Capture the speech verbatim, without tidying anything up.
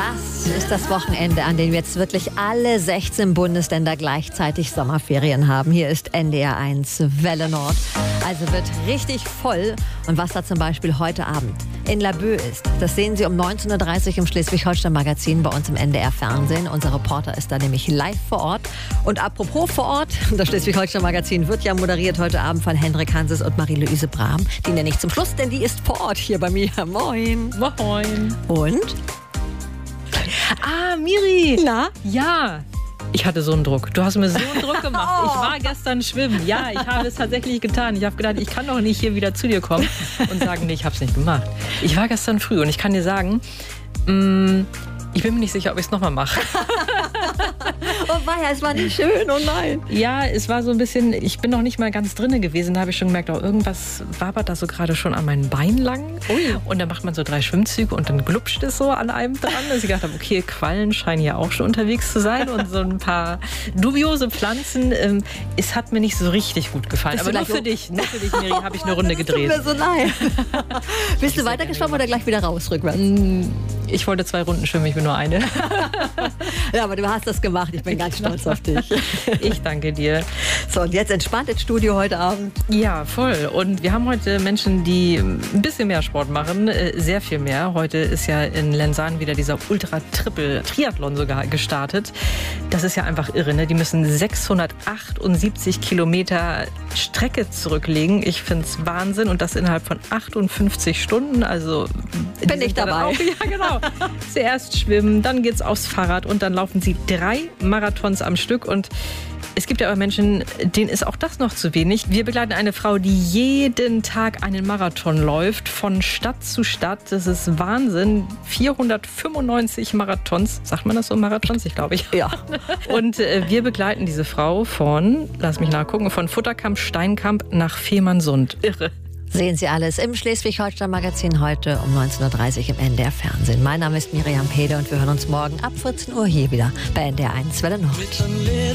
Das ist das Wochenende, an dem jetzt wirklich alle sechzehn Bundesländer gleichzeitig Sommerferien haben. Hier ist N D R eins Welle Nord. Also wird richtig voll. Und was da zum Beispiel heute Abend in Laboe ist, das sehen Sie um neunzehn Uhr dreißig im Schleswig-Holstein-Magazin bei uns im N D R-Fernsehen. Unser Reporter ist da nämlich live vor Ort. Und apropos vor Ort, das Schleswig-Holstein-Magazin wird ja moderiert heute Abend von Hendrik Hanses und Marie-Louise Brahm. Die nenne ich zum Schluss, denn die ist vor Ort hier bei mir. Moin. Moin. Und? Ah, Miri. Na? Ja. Ich hatte so einen Druck. Du hast mir so einen Druck gemacht. Ich war gestern schwimmen. Ja, ich habe es tatsächlich getan. Ich habe gedacht, ich kann doch nicht hier wieder zu dir kommen und sagen, nee, ich habe es nicht gemacht. Ich war gestern früh und ich kann dir sagen, mh, ich bin mir nicht sicher, ob ich es nochmal mache. Oh weia, es war nicht schön, oh nein. Ja, es war so ein bisschen, ich bin noch nicht mal ganz drinne gewesen, da habe ich schon gemerkt, oh, irgendwas wabert da so gerade schon an meinen Beinen lang. Ui. Und dann macht man so drei Schwimmzüge und dann glupscht es so an einem dran, dass ich gedacht habe, okay, Quallen scheinen ja auch schon unterwegs zu sein und so ein paar dubiose Pflanzen. Ähm, es hat mir nicht so richtig gut gefallen, Bist aber nur für dich, nur für dich, Miri, habe ich eine Runde gedreht. Tut mir so leid. Bist du weitergeschwommen oder gleich wieder raus, rückwärts? Ich wollte zwei Runden schwimmen, ich bin nur eine. Ja, aber du hast das gemacht. Ich bin ganz stolz auf dich. Ich danke dir. So, und jetzt entspannt ins Studio heute Abend. Ja, voll. Und wir haben heute Menschen, die ein bisschen mehr Sport machen, sehr viel mehr. Heute ist ja in Lenzahn wieder dieser Ultra-Triple-Triathlon sogar gestartet. Das ist ja einfach irre, ne? Die müssen sechshundertachtundsiebzig Kilometer Strecke zurücklegen. Ich finde es Wahnsinn. Und das innerhalb von achtundfünfzig Stunden. Also bin ich dabei. Auch, ja, genau. Zuerst schwimmen, dann geht's aufs Fahrrad und dann laufen sie drei Marathons am Stück. Und es gibt ja aber Menschen, denen ist auch das noch zu wenig. Wir begleiten eine Frau, die jeden Tag einen Marathon läuft, von Stadt zu Stadt. Das ist Wahnsinn. vierhundertfünfundneunzig Marathons. Sagt man das so, Marathons? Ich glaube, ich. Ja. Und äh, wir begleiten diese Frau von, lass mich nachgucken, von Futterkamp, Steinkamp nach Fehmarnsund. Irre. Sehen Sie alles im Schleswig-Holstein-Magazin heute um neunzehn Uhr dreißig im N D R-Fernsehen. Mein Name ist Miriam Pede und wir hören uns morgen ab vierzehn Uhr hier wieder bei N D R eins Welle Nord.